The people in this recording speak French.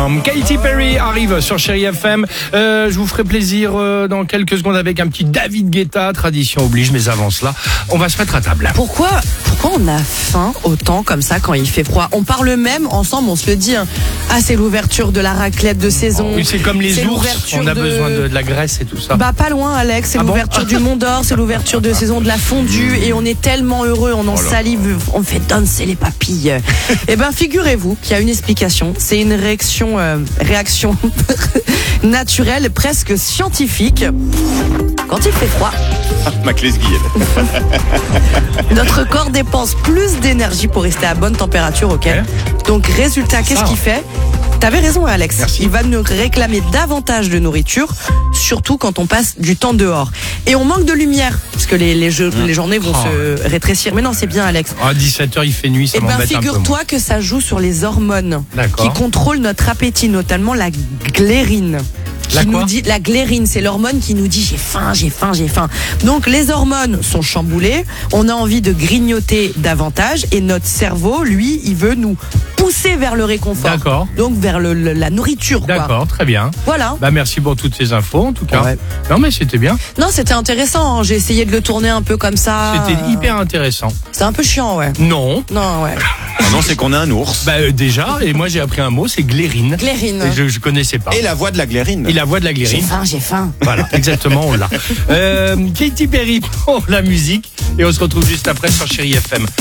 ensemble. Katy Perry arrive sur Chérie FM. Je vous ferai plaisir dans quelques secondes avec un petit David Guetta, tradition oblige, mais avant cela, on va se mettre à table. Pourquoi on a faim autant comme ça quand il fait froid? On parle même ensemble, on se le dit. Ah, c'est l'ouverture de la raclette de saison. Oui, c'est comme les ours, on a besoin de la graisse et tout ça. Bah pas loin, Alex, c'est l'ouverture du Mont d'Or, c'est l'ouverture de saison de la fondue et on est tellement heureux, on en salive, on fait danser les papilles. Eh ben figurez-vous qu'il y a une explication, c'est une réaction naturelle, presque scientifique. Quand il fait froid, notre corps dépense plus d'énergie pour rester à bonne température, ok? Donc résultat, qu'est-ce qu'il fait? T'avais raison, Alex. Merci. Il va nous réclamer davantage de nourriture, surtout quand on passe du temps dehors. Et on manque de lumière, parce que les journées vont se rétrécir. Mais non, c'est bien, Alex. À 17h, il fait nuit, ça m'embête un peu. Figure-toi que ça joue sur les hormones qui contrôlent notre appétit, notamment la glérine. La glérine, c'est l'hormone qui nous dit j'ai faim. Donc les hormones sont chamboulées, on a envie de grignoter davantage et notre cerveau, lui, il veut nous pousser vers le réconfort. D'accord. Donc vers la nourriture. D'accord, très bien. Voilà. Bah merci pour toutes ces infos en tout cas. Ouais. Non mais c'était bien. Non, c'était intéressant. J'ai essayé de le tourner un peu comme ça. C'était hyper intéressant. C'était un peu chiant, ouais. Non. Non, ouais. Non, c'est qu'on a un ours. Bah déjà, et moi j'ai appris un mot, c'est glérine. Glérine. Et je connaissais pas. Et la voix de la glérine. Et la voix de la glérine. J'ai faim. Voilà, exactement, on l'a. Katy Perry pour la musique et on se retrouve juste après sur Chérie FM.